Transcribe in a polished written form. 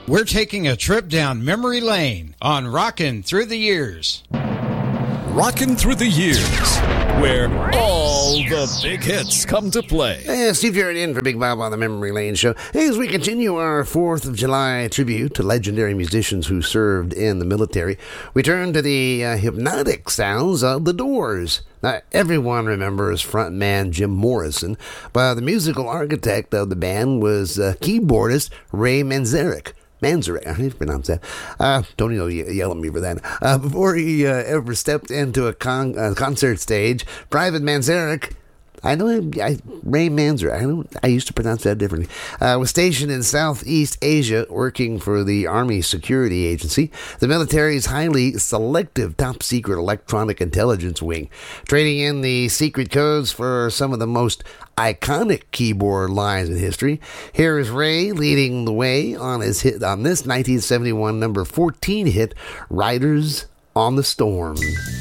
We're taking a trip down memory lane on Rockin' Through the Years. Rockin' Through the Years, where all the big hits come to play. Hey, Steve Jarrett in for Big Bob on the Memory Lane Show. Hey, as we continue our 4th of July tribute to legendary musicians who served in the military, we turn to the hypnotic sounds of The Doors. Now, everyone remembers frontman Jim Morrison, but the musical architect of the band was keyboardist Ray Manzarek. Manzarek, how do you pronounce that? Don't yell at me for that. Before he ever stepped into a concert stage, Private Manzarek, Ray Manzarek, I used to pronounce that differently, was stationed in Southeast Asia working for the Army Security Agency, the military's highly selective top-secret electronic intelligence wing, trading in the secret codes for some of the most iconic keyboard lines in history. Here is Ray leading the way on this 1971 number 14 hit, Riders on the Storm.